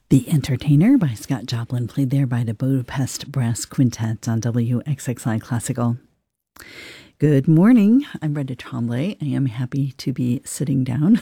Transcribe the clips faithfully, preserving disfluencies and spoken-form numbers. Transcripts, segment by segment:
The Entertainer by Scott Joplin, played there by the Budapest Brass Quintet on W X X I Classical. Good morning. I'm Brenda Tremblay. I am happy to be sitting down.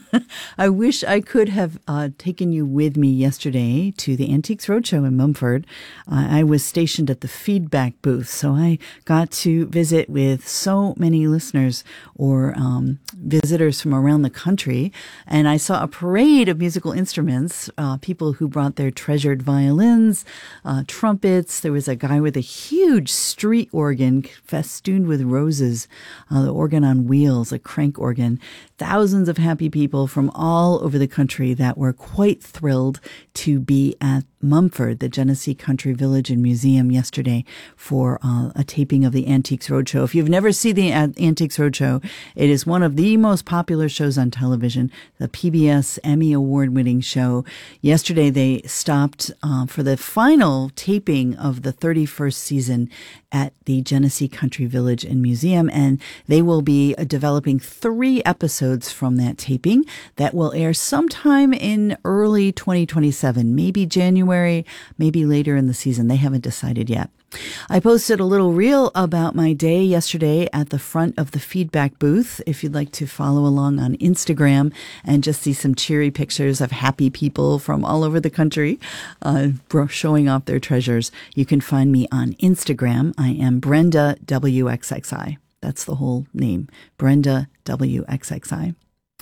I wish I could have uh, taken you with me yesterday to the Antiques Roadshow in Mumford. Uh, I was stationed at the feedback booth, so I got to visit with so many listeners or um, visitors from around the country. And I saw a parade of musical instruments, uh, people who brought their treasured violins, uh, trumpets. There was a guy with a huge street organ festooned with roses, uh, the organ on wheels, a crank organ. Thousands of happy people from all over the country that were quite thrilled to be at Mumford, the Genesee Country Village and Museum, yesterday for uh, a taping of the Antiques Roadshow. If you've never seen the Antiques Roadshow, it is one of the most popular shows on television, the P B S Emmy Award-winning show. Yesterday, they stopped uh, for the final taping of the thirty-first season at the Genesee Country Village and Museum, and they will be uh, developing three episodes from that taping that will air sometime in early twenty twenty-seven, maybe January, maybe later in the season. They haven't decided yet. I posted a little reel about my day yesterday at the front of the feedback booth. If you'd like to follow along on Instagram and just see some cheery pictures of happy people from all over the country uh, showing off their treasures, you can find me on Instagram. I am Brenda W X X I. That's the whole name, Brenda W X X I.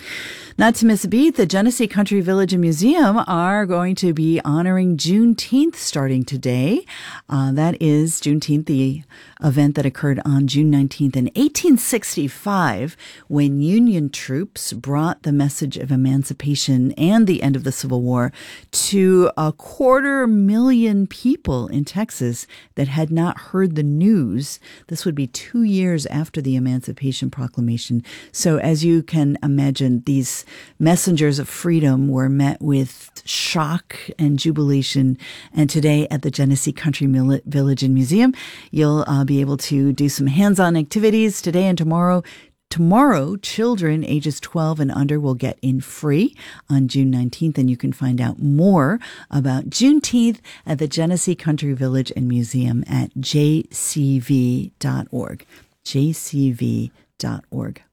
Not to miss a beat, the Genesee Country Village and Museum are going to be honoring Juneteenth starting today. Uh, that is Juneteenth, the event that occurred on June nineteenth in eighteen sixty-five, when Union troops brought the message of emancipation and the end of the Civil War to a quarter million people in Texas that had not heard the news. This would be two years after the Emancipation Proclamation. So as you can imagine, these messengers of freedom were met with shock and jubilation. And today at the Genesee Country Village and Museum, you'll uh, be able to do some hands-on activities today and tomorrow. Tomorrow, children ages twelve and under will get in free on June nineteenth, and you can find out more about Juneteenth at the Genesee Country Village and Museum at j c v dot org. j c v dot org.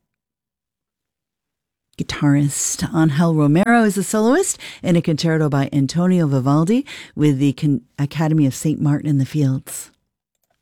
Guitarist Angel Romero is a soloist in a concerto by Antonio Vivaldi with the Academy of Saint Martin in the Fields.